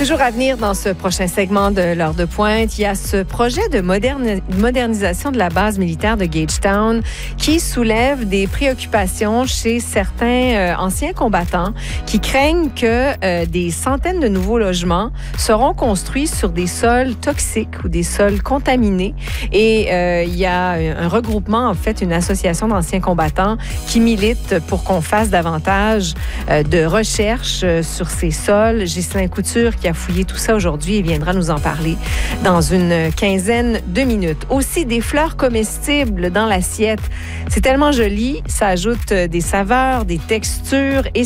Toujours à venir dans ce prochain segment de l'heure de pointe, il y a ce projet de modernisation de la base militaire de Gagetown qui soulève des préoccupations chez certains anciens combattants qui craignent que des centaines de nouveaux logements seront construits sur des sols toxiques ou des sols contaminés. Et il y a un regroupement, en fait, une association d'anciens combattants qui milite pour qu'on fasse davantage de recherches sur ces sols. Ghislain Couture qui a fouillé tout ça aujourd'hui et viendra nous en parler dans une quinzaine de minutes. Aussi, des fleurs comestibles dans l'assiette. C'est tellement joli, ça ajoute des saveurs, des textures et